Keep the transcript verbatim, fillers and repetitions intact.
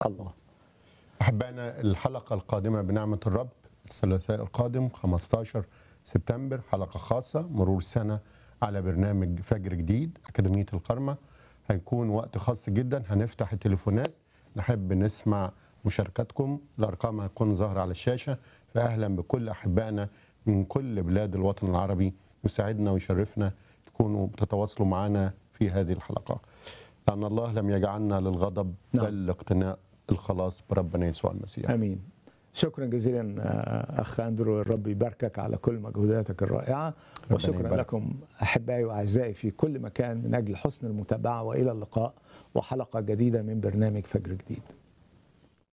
الله. أحبائنا، الحلقة القادمة بنعمة الرب الثلاثاء القادم خمستاشر سبتمبر، حلقة خاصة مرور سنة على برنامج فجر جديد أكاديمية القرمة. هيكون وقت خاص جدا، هنفتح التليفونات، نحب نسمع مشاركاتكم. الأرقام هتكون ظاهرة على الشاشة. فأهلا بكل أحبائنا من كل بلاد الوطن العربي. يسعدنا ويشرفنا تكونوا بتتواصلوا معنا في هذه الحلقة، لأن الله لم يجعلنا للغضب نعم. بل لاقتناء الخلاص بربنا يسوع المسيح. امين. شكرا جزيلا اخ اندرو، الرب يباركك على كل مجهوداتك الرائعه، وشكرا يبارك. لكم احبائي واعزائي في كل مكان من اجل حسن المتابعه، والى اللقاء وحلقه جديده من برنامج فجر جديد.